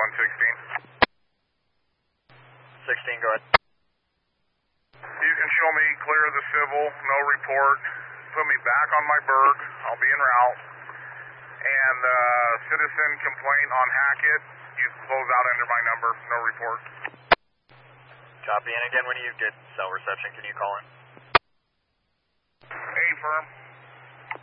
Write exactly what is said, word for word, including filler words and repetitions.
one sixteen. sixteen, go ahead. You can show me clear of the civil, no report. Put me back on my berg. I'll be en route. And uh, citizen complaint on Hackett. You close out under my number, no report. Copy. And again, when you get cell reception, can you call in? A firm.